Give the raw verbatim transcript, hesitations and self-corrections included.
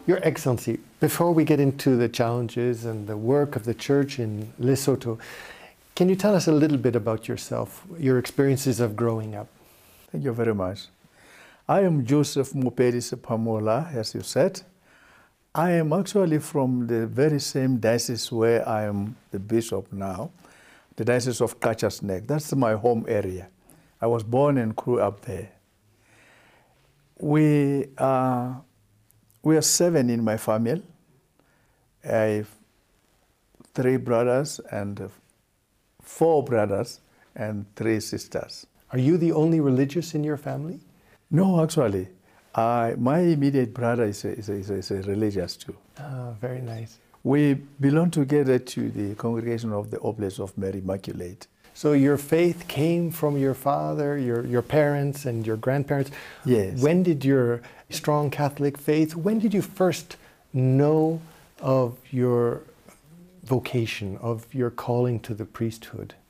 Your Excellency, before we get into the challenges and the work of the church in Lesotho, can you tell us a little bit about yourself, your experiences of growing up? Thank you very much. I am Joseph Mupedi Sepamola, as you said. I am actually from the very same diocese where I am the bishop now, the Diocese of Katschas Nek. That's my home area. I was born and grew up there. We are, we are seven in my family. I have three brothers and four brothers and three sisters. Are you the only religious in your family? No, actually. I, my immediate brother is a, is, a, is, a, is a religious too. Ah, very nice. We belong together to the Congregation of the Oblates of Mary Immaculate. So your faith came from your father, your, your parents and your grandparents. Yes. When did your strong Catholic faith, when did you first know of your vocation, of your calling to the priesthood?